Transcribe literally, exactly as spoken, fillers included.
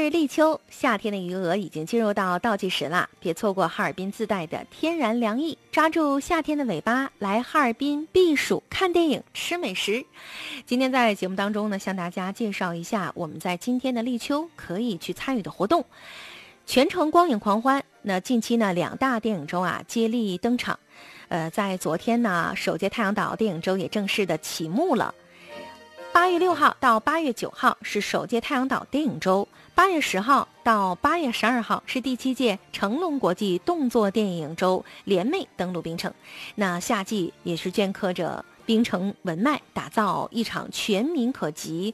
是立秋，夏天的余额已经进入到倒计时了，别错过哈尔滨自带的天然凉意，抓住夏天的尾巴，来哈尔滨避暑、看电影、吃美食。今天在节目当中呢，向大家介绍一下我们在今天的立秋可以去参与的活动。全程光影狂欢，那近期呢两大电影周啊接力登场，呃，在昨天呢，首届太阳岛电影周也正式的启幕了。八月六号到八月九号是首届太阳岛电影周，八月十号到八月十二号是第七届成龙国际动作电影周联袂登陆槟城。那夏季也是镌刻着槟城文脉，打造一场全民可及、